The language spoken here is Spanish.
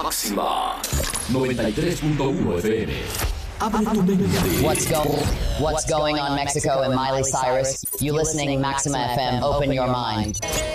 Máxima 93.1 FM. Abre tu mente. What's going on, Mexico and Miley Cyrus? You listening Maxima FM, open your mind.